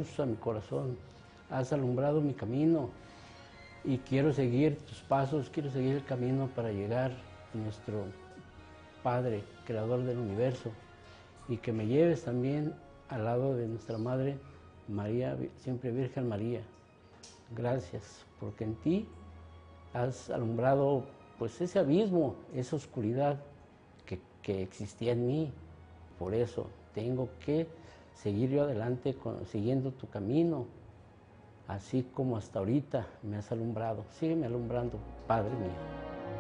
Jesús, a mi corazón. Has alumbrado mi camino y quiero seguir tus pasos, quiero seguir el camino para llegar a nuestro Padre, Creador del universo, y que me lleves también al lado de nuestra Madre María, siempre Virgen María. Gracias, porque en ti has alumbrado pues ese abismo, esa oscuridad que existía en mí. Por eso tengo que seguir yo adelante siguiendo tu camino, así como hasta ahorita me has alumbrado. Sígueme alumbrando, Padre mío.